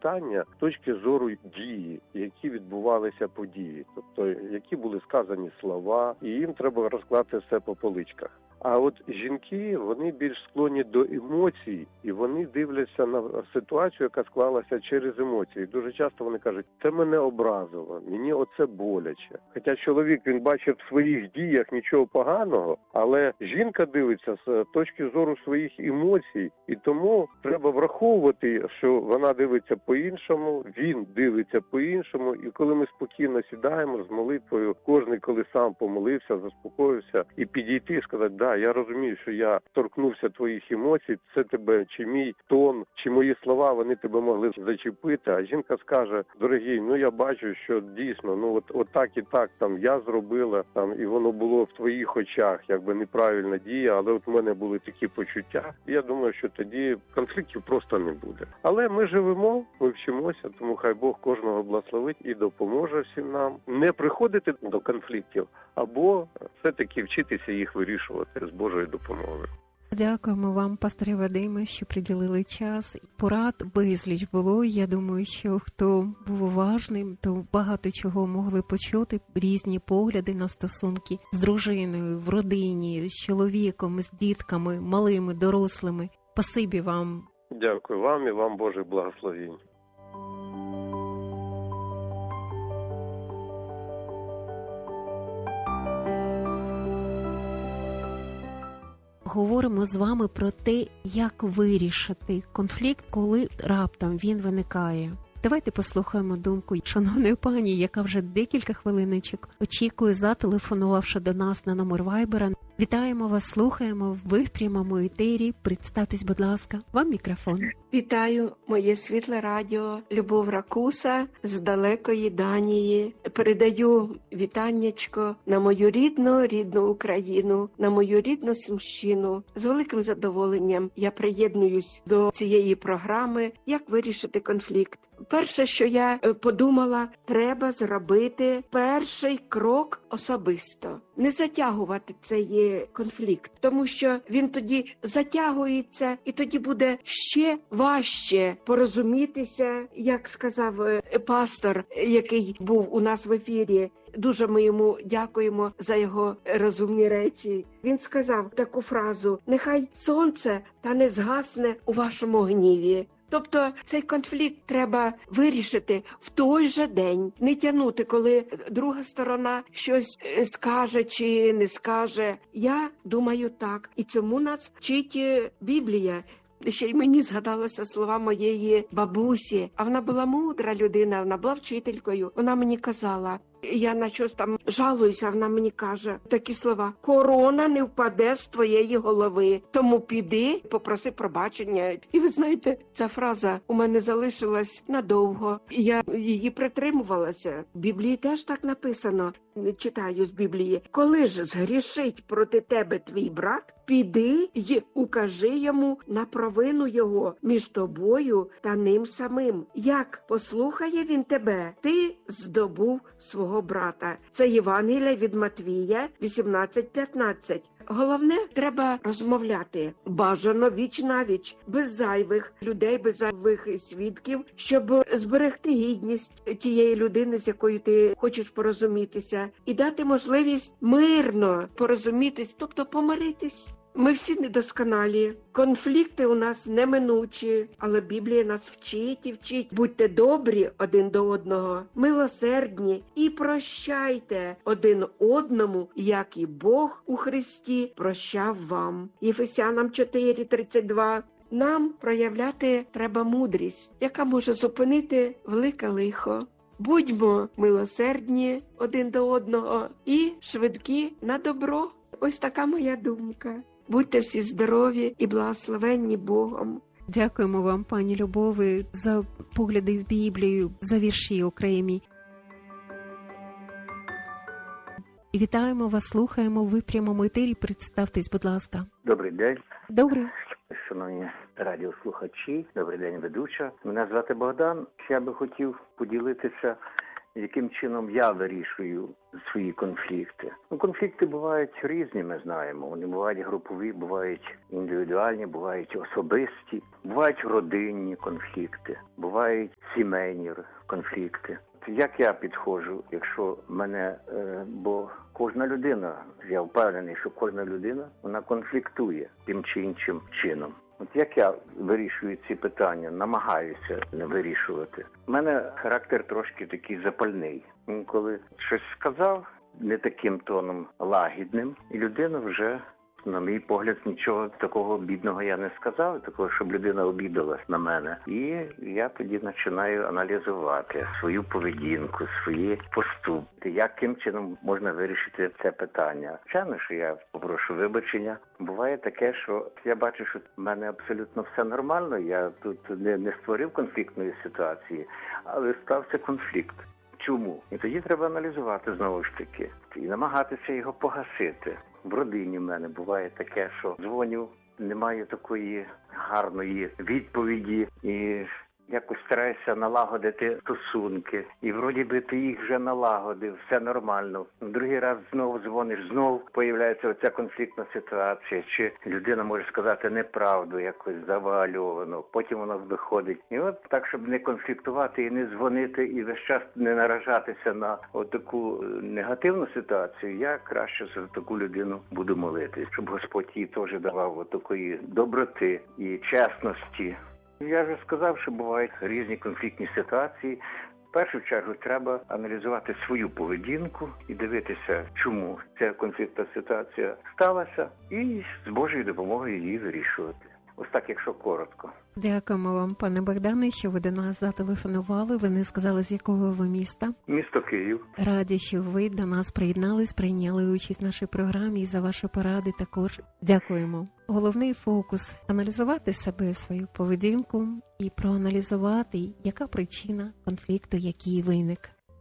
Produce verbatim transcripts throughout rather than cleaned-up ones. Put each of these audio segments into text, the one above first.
питання з точки зору дії, які відбувалися події, тобто які були сказані слова, і їм треба розкласти все по поличках. А от жінки, вони більш склонні до емоцій, і вони дивляться на ситуацію, яка склалася через емоції. Дуже часто вони кажуть, це мене образило, мені оце боляче. Хоча чоловік, він бачить в своїх діях нічого поганого, але жінка дивиться з точки зору своїх емоцій, і тому треба враховувати, що вона дивиться по-іншому, він дивиться по-іншому, і коли ми спокійно сідаємо з молитвою, кожен, коли сам помолився, заспокоївся, і підійти і сказати, да, я розумію, що я торкнувся твоїх емоцій, це тебе, чи мій тон, чи мої слова, вони тебе могли зачепити, а жінка скаже, дорогий, ну я бачу, що дійсно, ну от, от так і так, там, я зробила, там, і воно було в твоїх очах, якби неправильна дія, але от в мене були такі почуття. Я думаю, що тоді конфліктів просто не буде. Але ми живемо, ми вчимося, тому хай Бог кожного благословить і допоможе всім нам не приходити до конфліктів, або все-таки вчитися їх вирішувати з Божою допомогою. Дякуємо вам, пасторе Вадиме, що приділили час. Порад безліч було. Я думаю, що хто був уважним, то багато чого могли почути. Різні погляди на стосунки з дружиною, в родині, з чоловіком, з дітками, малими, дорослими. Спасибі вам. Дякую вам і вам Божих благословень. Говоримо з вами про те, як вирішити конфлікт, коли раптом він виникає. Давайте послухаємо думку шановної пані, яка вже декілька хвилиночок очікує, зателефонувавши до нас на номер Вайбера. Вітаємо вас, слухаємо, ви в прямому етері. Представтесь, будь ласка, вам мікрофон. Вітаю, моє світле радіо, Любов Ракуса з далекої Данії. Передаю вітаннячко на мою рідну, рідну Україну, на мою рідну Сумщину. З великим задоволенням я приєднуюсь до цієї програми «Як вирішити конфлікт». Перше, що я подумала, треба зробити перший крок особисто. Не затягувати цей конфлікт, тому що він тоді затягується, і тоді буде ще важче порозумітися, як сказав пастор, який був у нас в ефірі. Дуже ми йому дякуємо за його розумні речі. Він сказав таку фразу: «Нехай сонце та не згасне у вашому гніві». Тобто цей конфлікт треба вирішити в той же день, не тягнути, коли друга сторона щось скаже чи не скаже. Я думаю так, і цьому нас вчить Біблія. Ще й мені згадалося слова моєї бабусі, а вона була мудра людина, вона була вчителькою. Вона мені казала, я на щось там жалуюся, вона мені каже такі слова: «Корона не впаде з твоєї голови, тому піди, попроси пробачення». І ви знаєте, ця фраза у мене залишилась надовго, і я її притримувалася. В Біблії теж так написано, читаю з Біблії: «Коли ж згрішить проти тебе твій брат, піди й укажи йому на провину його між тобою та ним самим. Як послухає він тебе, ти здобув свого брата». Це Євангелія від Матвія вісімнадцять п'ятнадцять. Головне, треба розмовляти. Бажано віч на віч, без зайвих людей, без зайвих свідків, щоб зберегти гідність тієї людини, з якою ти хочеш порозумітися, і дати можливість мирно порозумітись, тобто помиритись. Ми всі недосконалі, конфлікти у нас неминучі, але Біблія нас вчить і вчить. Будьте добрі один до одного, милосердні і прощайте один одному, як і Бог у Христі прощав вам. Єфесянам чотири тридцять два. Нам проявляти треба мудрість, яка може зупинити велике лихо. Будьмо милосердні один до одного і швидкі на добро. Ось така моя думка. Будьте всі здорові і благословенні Богом. Дякуємо вам, пані Любові, за погляди в Біблію, за вірші окремі. І вітаємо вас, слухаємо, ви в прямому етері. Представтесь, будь ласка. Добрий день. Добрий. Шановні радіослухачі, добрий день, ведуча. Мене звати Богдан. Я би хотів поділитися, яким чином я вирішую свої конфлікти. Ну, конфлікти бувають різні, ми знаємо. Вони бувають групові, бувають індивідуальні, бувають особисті, бувають родинні конфлікти, бувають сімейні конфлікти. Як я підходжу, якщо мене, е, бо кожна людина, я впевнений, що кожна людина, вона конфліктує тим чи іншим чином. От як я вирішую ці питання, намагаюся не вирішувати. У мене характер трошки такий запальний. Коли щось сказав не таким тоном лагідним, і людина вже, на мій погляд, нічого такого бідного я не сказав, такого, щоб людина обідалась на мене. І я тоді починаю аналізувати свою поведінку, свої поступки, яким чином можна вирішити це питання. Звичайно, що я попрошу вибачення. Буває таке, що я бачу, що в мене абсолютно все нормально, я тут не, не створив конфліктної ситуації, але стався конфлікт. Чому? І тоді треба аналізувати знову ж таки і намагатися його погасити. В родині в мене буває таке, що дзвоню, немає такої гарної відповіді і якось стараюся налагодити стосунки. І вроді би ти їх вже налагодив, все нормально. Другий раз знову дзвониш, знову появляється оця конфліктна ситуація. Чи людина може сказати неправду, якось завуальовано, потім воно виходить. І от так, щоб не конфліктувати і не дзвонити, і весь час не наражатися на отаку негативну ситуацію, я краще за таку людину буду молитись, щоб Господь їй теж давав отакої доброти і чесності. Я вже сказав, що бувають різні конфліктні ситуації. В першу чергу треба аналізувати свою поведінку і дивитися, чому ця конфліктна ситуація сталася, і з Божою допомогою її вирішувати. Ось так, якщо коротко. Дякуємо вам, пане Богдане, що ви до нас зателефонували. Ви не сказали, з якого ви міста? Місто Київ. Раді, що ви до нас приєднались, прийняли участь в нашій програмі і за ваші поради також. Дякуємо. Головний фокус – аналізувати себе, свою поведінку і проаналізувати, яка причина конфлікту, який виник.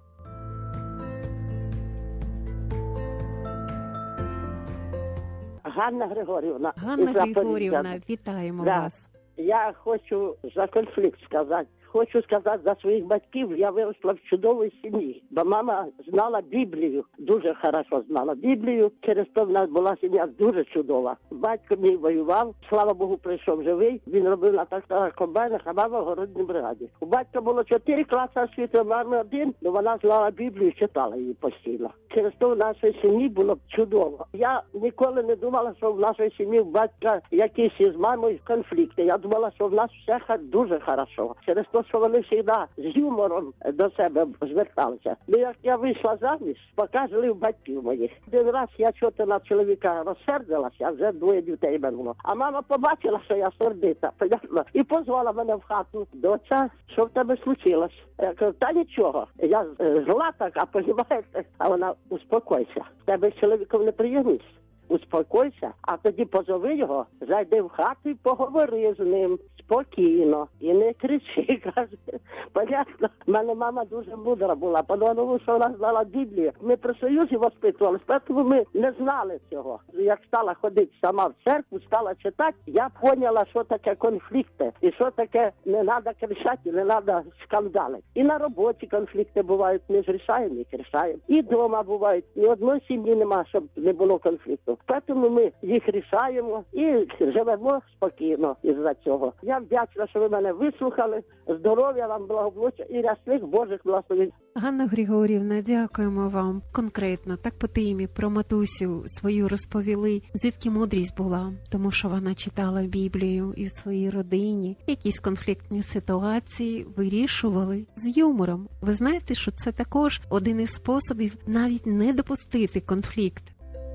Ганна Григорівна. Ганна із Григорівна, Запоріжжя. вітаємо Да. вас. Я хочу за конфлікт сказати. Хочу сказати за своїх батьків, я виросла в чудовій сім'ї, бо мама знала Біблію, дуже хорошо знала Біблію, через то в нас була сім'я дуже чудова. Батько мій воював, слава Богу, прийшов живий, він робив на тракторах комбайнах, а мама в городній бригаді. У батька було чотири класи освіти, у мами один, але вона знала Біблію і читала її постійно. Через то в нашій сім'ї було чудово. Я ніколи не думала, що в нашій сім'ї в батька якісь із мамою конфлікти. Я думала, що в нас все дуже хорошо. Через то, що вони завжди з юмором до себе зверталися. Ну, як я вийшла заміж, показували в батьків моїх. Один раз я чого-то на чоловіка розсердилася, а вже двоє дітей мене було. А мама побачила, що я сердита, понятно, і позвала мене в хату. Доця, що в тебе случилось? Я кажу, та нічого. Я е, зла так, а понімаєте? А вона, успокойся, в тебе з чоловіком неприємність. Успокойся, а тоді позови його, зайди в хату і поговори з ним спокійно і не кричи, каже. Понятно? У мене мама дуже мудра була, тому що вона знала Біблію. Ми при Союзі воспитувалися, тому ми не знали цього. Як стала ходити сама в церкву, стала читати, я поняла, що таке конфлікти, і що таке не треба кричати, не треба скандалити. І на роботі конфлікти бувають, ми ж рішаємо, їх рішаємо. І вдома бувають, ні одної сім'ї немає, щоб не було конфлікту. Тому ми їх рішаємо і живемо спокійно із-за цього. Я вдячна, що ви мене вислухали. Здоров'я вам, благополуччя і рясних Божих благословень. Ганна Григорівна, дякуємо вам. Конкретно, так по темі про матусю свою розповіли, звідки мудрість була, тому що вона читала Біблію і в своїй родині якісь конфліктні ситуації вирішували з юмором. Ви знаєте, що це також один із способів навіть не допустити конфлікт.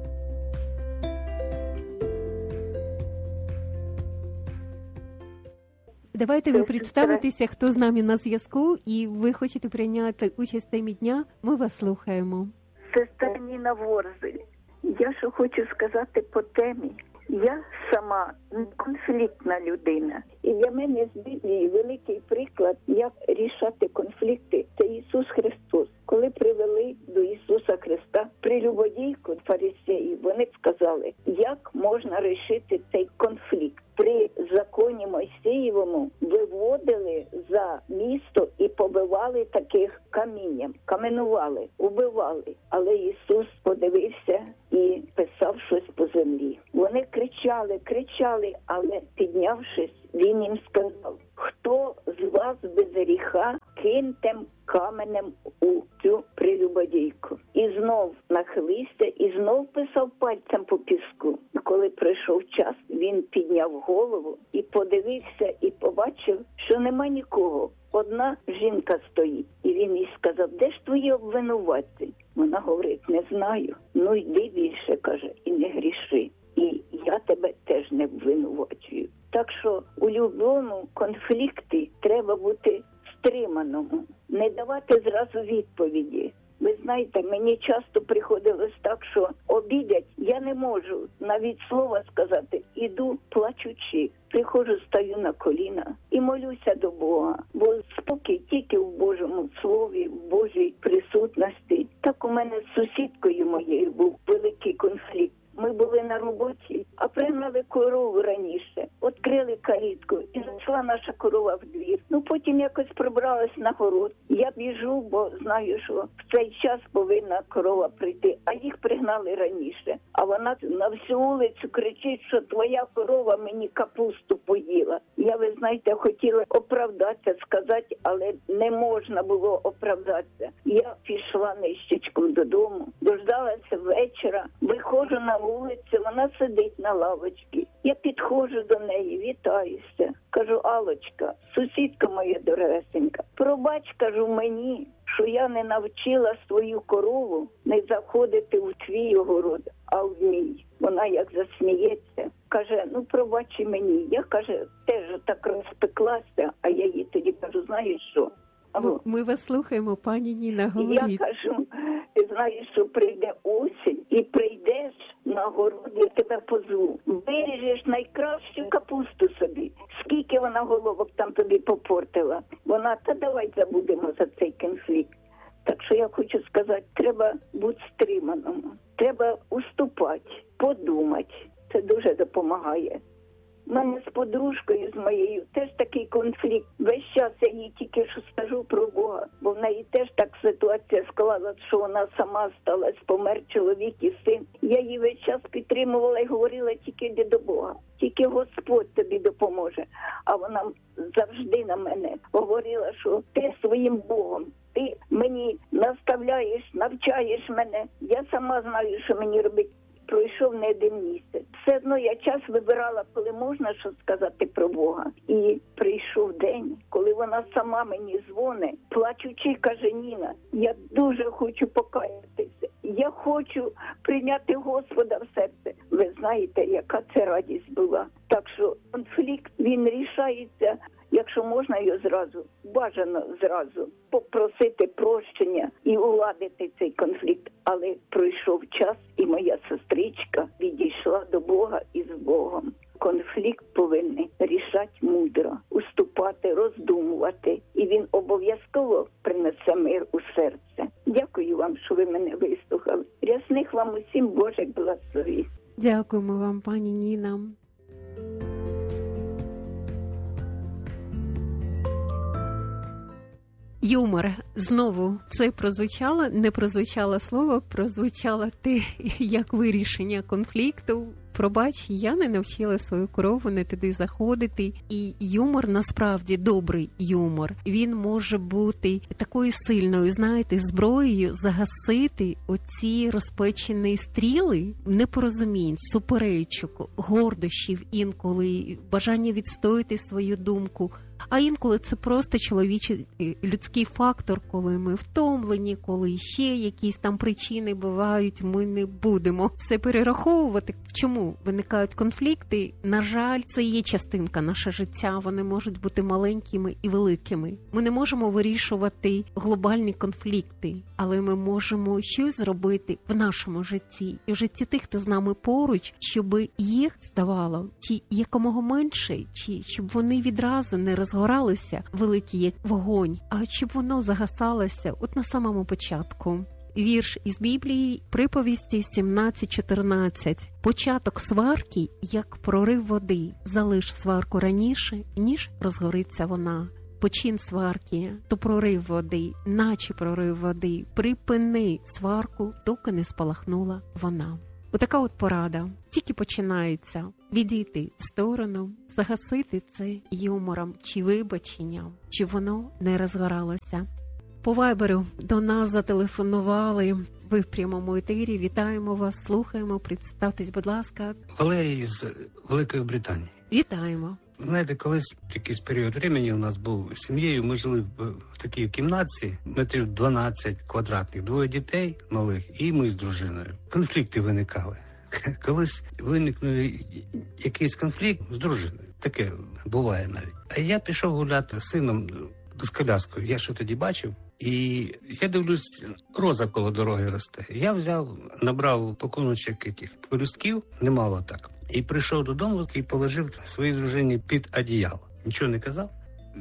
Давайте ви представитеся, хто з нами на зв'язку, і ви хочете прийняти участь в темі дня. Ми вас слухаємо. Сестра Ніна Ворзель. Я що хочу сказати по темі. Я сама конфліктна людина. І для мене з Біблії великий приклад, як рішати конфлікти, це Ісус Христос. Коли привели до Ісуса Христа прелюбодійку фарисеїв, вони сказали, як можна рішити цей конфлікт. При законі Мойсеєвому виводили за місто і побивали таких камінням, каменували, убивали. Але Ісус подивився і писав щось по землі. Вони кричали, кричали, але піднявшись, Він їм сказав, хто з вас без гріха, киньтем каменем у цю прелюбодійку. І знов нахилився, і знов писав пальцем по піску. Коли прийшов час, він підняв голову і подивився, і побачив, що нема нікого. Одна жінка стоїть. І він їй сказав: де ж твої обвинуватці? Вона говорить: не знаю. Ну йди більше, каже, і не гріши. І я тебе теж не обвинувачую. Так що у будь-якому конфлікті треба бути стриманому, не давати зразу відповіді. Ви знаєте, мені часто приходилось так, що обідять, я не можу навіть слова сказати, іду плачучи. Приходжу, стаю на коліна і молюся до Бога, бо спокій тільки в Божому слові, в Божій присутності. Так у мене з сусідкою моєю був великий конфлікт. Ми були на роботі, а пригнали корову раніше. Відкрили калітку і зайшла наша корова в двір. Ну, потім якось пробралась на город. Я біжу, бо знаю, що в цей час повинна корова прийти. А їх пригнали раніше. А вона на всю вулицю кричить, що твоя корова мені капусту поїла. Я, ви знаєте, хотіла оправдатися, сказати, але не можна було оправдатися. Я пішла нищечком додому, дождалася вечора, виходжу на вулицю, вона сидить на лавочці. Я підходжу до неї, вітаюся. Кажу: Алочка, сусідка моя дорогесенька, пробач, кажу, мені, що я не навчила свою корову не заходити у твій огород, а в мій. Вона як засміється, каже: ну пробач мені. Я, каже, теж так розпеклася, а я їй тоді кажу: знаєш що? Ми, ми вас слухаємо, пані Ніна, говоріть. Я кажу: ти знаєш, що прийде осінь, і прийдеш на город, я тебе позву. Виріжеш найкращу капусту собі. Скільки вона головок там тобі попортила. Вона: та давай забудемо за цей конфлікт. Так що я хочу сказати, треба бути стриманим. Треба уступати, подумати. Це дуже допомагає. У мене з подружкою, з моєю, теж такий конфлікт. Весь час я їй тільки що скажу про Бога, бо в неї теж так ситуація склалась, що вона сама сталась, помер чоловік і син. Я її весь час підтримувала і говорила: тільки йди до Бога, тільки Господь тобі допоможе. А вона завжди на мене говорила, що ти своїм Богом, ти мені наставляєш, навчаєш мене, я сама знаю, що мені робити. Пройшов не один місяць. Все одно я час вибирала, коли можна щось сказати про Бога. І прийшов день, коли вона сама мені дзвонить, плачучи, каже: Ніна, я дуже хочу покаятися. Я хочу прийняти Господа в серце. Ви знаєте, яка це радість була. Так що конфлікт, він рішається, якщо можна його зразу, бажано зразу, попросити прощення і уладити цей конфлікт. Але пройшов час, і моя сестричка відійшла до Бога і з Богом. Конфлікт повинен рішати мудро, уступати, роздумувати. І він обов'язково принесе мир у серце. Дякую вам, що ви мене вислухали. Рясних вам усім Божих благословень. Дякуємо вам, пані Ніна. Юмор. Знову це прозвучало, не прозвучало слово, прозвучало те, як вирішення конфлікту. Пробач, я не навчила свою корову не туди заходити. І юмор, насправді, добрий юмор. Він може бути такою сильною, знаєте, зброєю загасити оці розпечені стріли непорозумінь, суперечок, гордощів інколи, бажання відстояти свою думку. А інколи це просто чоловічий людський фактор, коли ми втомлені, коли ще якісь там причини бувають, ми не будемо все перераховувати. Чому виникають конфлікти? На жаль, це є частинка нашого життя, вони можуть бути маленькими і великими. Ми не можемо вирішувати глобальні конфлікти, але ми можемо щось зробити в нашому житті і в житті тих, хто з нами поруч, щоб їх ставало чи якомога менше, чи щоб вони відразу не розгоралися великий як вогонь, а щоб воно загасалося от на самому початку. Вірш із Біблії, приповісті сімнадцять чотирнадцять. Початок сварки, як прорив води. Залиш сварку раніше, ніж розгориться вона. Почин сварки, то прорив води, наче прорив води. Припини сварку, доки не спалахнула вона. Отака от порада. Тільки починається відійти в сторону, загасити це юмором чи вибаченням, щоб воно не розгоралося. По вайберу до нас зателефонували. Ви в прямому етері. Вітаємо вас, слухаємо. Представтесь, будь ласка. Валерій з Великої Британії. Вітаємо. Знаєте, колись якийсь період времени у нас був з сім'єю, ми жили в такій кімнатці, метрів дванадцять квадратних, двоє дітей малих, і ми з дружиною. Конфлікти виникали. Колись виникнув якийсь конфлікт з дружиною. Таке буває навіть. А я пішов гуляти з сином з коляскою. Я що тоді бачив? І я дивлюсь, роза коло дороги росте. Я взяв, набрав пакуночок тих пелюстків, немало так. І прийшов додому і положив своїй дружині під одіяло. Нічого не казав.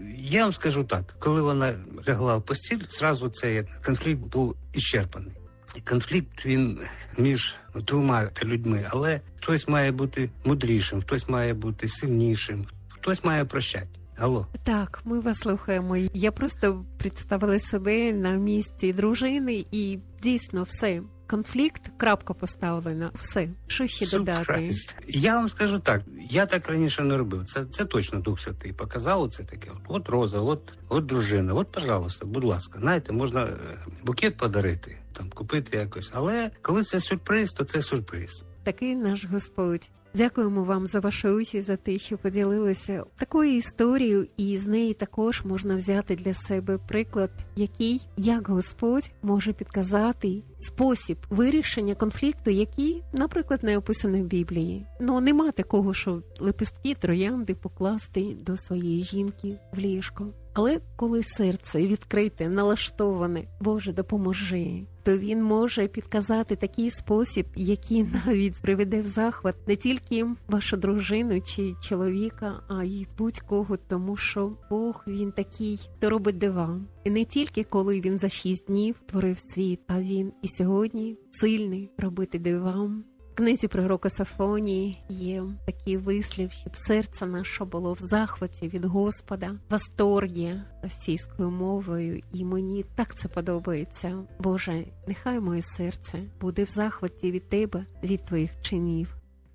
Я вам скажу так, коли вона лягла в постіль, зразу цей конфлікт був іщерпаний. Конфлікт він між двома людьми, але хтось має бути мудрішим, хтось має бути сильнішим, хтось має прощати. Алло. Так, ми вас слухаємо. Я просто представила себе на місці дружини і дійсно все. Конфлікт, крапка поставлена, все. Що ще додати? Surprise. Я вам скажу так, я так раніше не робив. Це, це точно Дух Святий показав, оце таке. От, от роза, от, от дружина, от, пожалуйста, будь ласка. Знаєте, можна букет подарити, там, купити якось. Але коли це сюрприз, то це сюрприз. Такий наш Господь. Дякуємо вам за вашу участь, за те, що поділилися такою історією, і з неї також можна взяти для себе приклад, який, як Господь, може підказати спосіб вирішення конфлікту, який, наприклад, не описаний в Біблії. Ну, нема такого, що лепестки троянди покласти до своєї жінки в ліжко. Але коли серце відкрите, налаштоване, Боже, допоможи, то він може підказати такий спосіб, який навіть приведе в захват не тільки вашу дружину чи чоловіка, а й будь-кого, тому що Бог, він такий, хто робить дива. І не тільки коли він за шість днів творив світ, а він і сьогодні сильний робити дива. В книзі пророка Сафонії є такий вислів, щоб серце наше було в захваті від Господа, в восторгі російською мовою, і мені так це подобається. Боже, нехай моє серце буде в захваті від Тебе, від Твоїх чинів.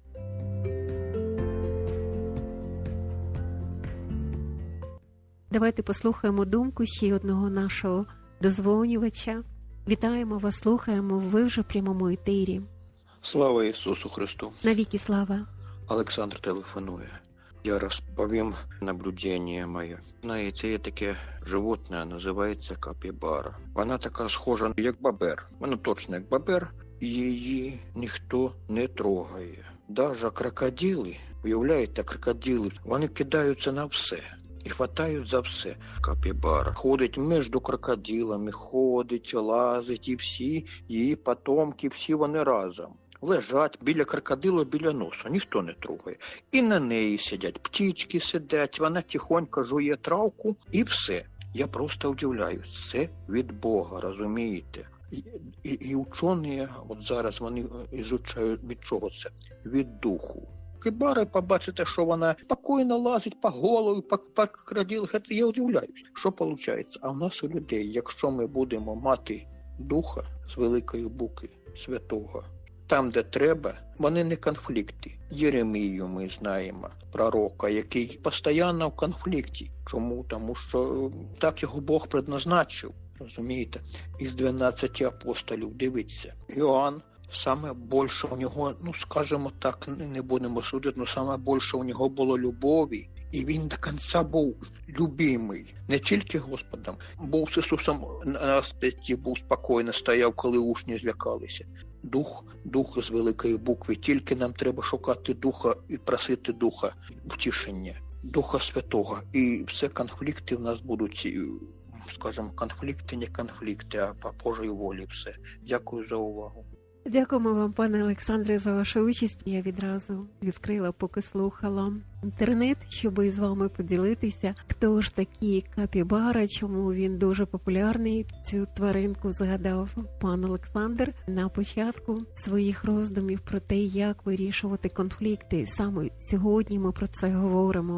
Давайте послухаємо думку ще одного нашого дозвонювача. Вітаємо вас, слухаємо, ви вже в прямому етері. Слава Ісусу Христу! Навіки слава! Олександр телефонує. Я розповім наблюдення моє. Знаєте, є таке животне, називається капібара. Вона така схожа, як бобер. Вона точно як бобер, і її ніхто не трогає. Даже крокодили, уявляєте, крокодили, вони кидаються на все. І хватають за все. Капібара ходить між крокодилами, ходить, лазить, і всі її потомки, всі вони разом. Лежать біля крокодила, біля носа, ніхто не трогає. І на неї сидять, птічки сидять, вона тихонько жує травку і все. Я просто удивляюсь, це від Бога, розумієте? І, і, і учені, от зараз вони ізучають, від чого це? Від духу. Капібара, побачите, що вона спокійно лазить по голові, по, по крокодилах, я удивляюсь, що виходить. А в нас у людей, якщо ми будемо мати духа з великої букви святого, там, де треба, вони не конфлікти. Єремію ми знаємо, пророка, який постійно в конфлікті. Чому? Тому що так його Бог предназначив, розумієте? Із дванадцяти апостолів, дивіться. Іоанн, саме більше у нього, ну скажімо так, не будемо судити, але саме більше у нього було любові. І він до кінця був любимий, не тільки Господом. Був з Ісусом на статті, був спокійно, стояв, коли учні злякалися. Дух, дух з великої букви. Тільки нам треба шукати Духа і просити Духа втішення, Духа Святого. І все конфлікти в нас будуть, скажімо, конфлікти, не конфлікти, а по Божій волі все. Дякую за увагу. Дякуємо вам, пане Олександре, за вашу участь. Я відразу відкрила, поки слухала інтернет, щоб із вами поділитися, хто ж такий капібара, чому він дуже популярний. Цю тваринку згадав пан Олександр на початку своїх роздумів про те, як вирішувати конфлікти. Саме сьогодні ми про це говоримо.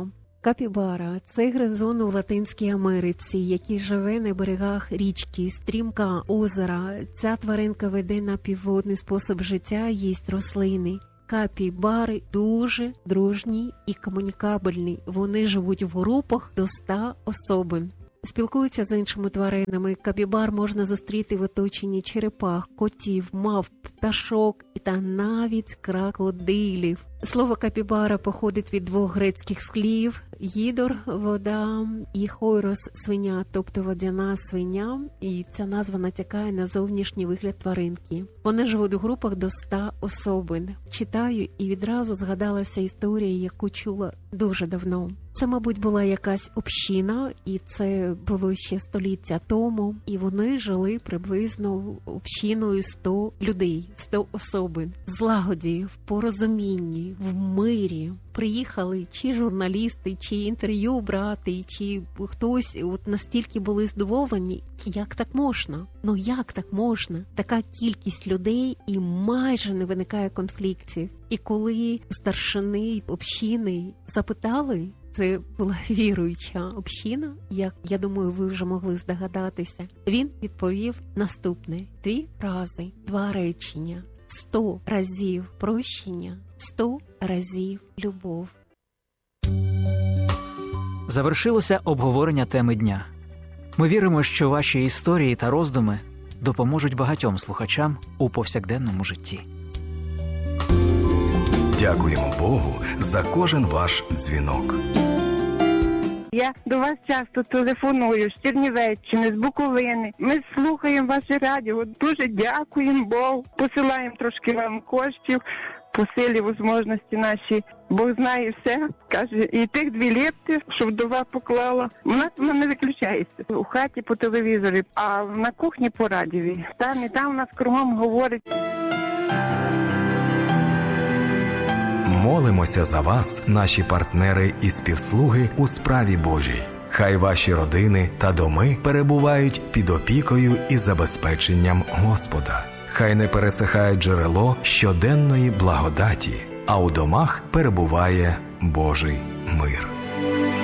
Капібара – це гризун у Латинській Америці, який живе на берегах річки, стрімка, озера. Ця тваринка веде напівводний спосіб життя, їсть рослини. Капібари дуже дружні і комунікабельні. Вони живуть в групах до ста особин. Спілкуються з іншими тваринами. Капібар можна зустріти в оточенні черепах, котів, мавп, пташок та навіть крокодилів. Слово капібара походить від двох грецьких слів – гідор – вода і хойрос – свиня, тобто водяна свиня, і ця назва натякає на зовнішній вигляд тваринки. Вони живуть у групах до ста особин. Читаю і відразу згадалася історія, яку чула дуже давно. Це, мабуть, була якась община, і це було ще століття тому, і вони жили приблизно общиною сто людей, сто особин. В злагоді, в порозумінні, в мирі. Приїхали чи журналісти, чи інтерв'ю брати, чи хтось от настільки були здивовані, як так можна? Ну як так можна? Така кількість людей і майже не виникає конфліктів. І коли старшини общини запитали, це була віруюча община, як, я думаю, ви вже могли здогадатися, він відповів наступне. Дві фрази, два речення. Сто разів прощення, сто разів любов. Завершилося обговорення теми дня. Ми віримо, що ваші історії та роздуми допоможуть багатьом слухачам у повсякденному житті. Дякуємо Богу за кожен ваш дзвінок. Я до вас часто телефоную з Чернівеччини, з Буковини. Ми слухаємо ваше радіо. Дуже дякуємо Богу. Посилаємо трошки вам коштів по силі можливості наші. Бог знає все. Каже, і тих дві лепти, що вдова поклала. У нас вона не виключається. У хаті по телевізорі, а на кухні по радіові. Там і там у нас кругом говорить. Молимося за вас, наші партнери і співслуги у справі Божій. Хай ваші родини та доми перебувають під опікою і забезпеченням Господа. Хай не пересихає джерело щоденної благодаті, а у домах перебуває Божий мир.